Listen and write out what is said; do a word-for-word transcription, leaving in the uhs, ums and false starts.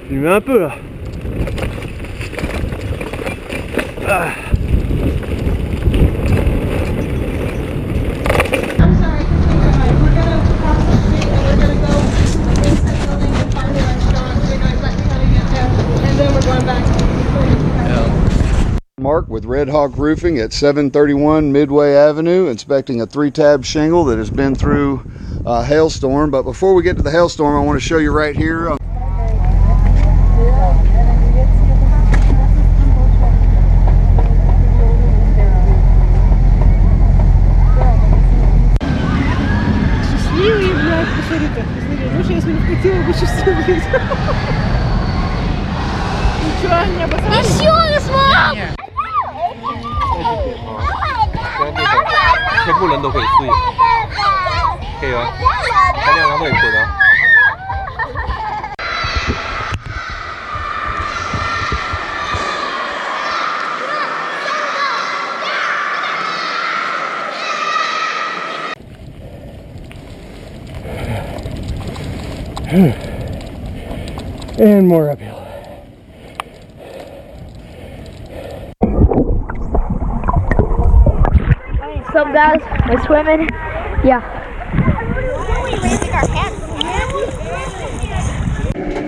Je lui mets un peu là. Ah. Mark with Red Hawk Roofing at seven thirty-one Midway Avenue, inspecting a three-tab shingle that has been through a hailstorm. But before we get to the hailstorm, I want to show you right here. Счастливый, блядь, посмотри-ка, посмотри, ну сейчас меня вкатило бы счастливый. Ну что, не обосрали? Еще раз, мам! 全部人都可以睡，可以吗？他这样他会滚啊。 And more uphill. What's up, guys? We're swimming. Yeah. Why are we raising our hand?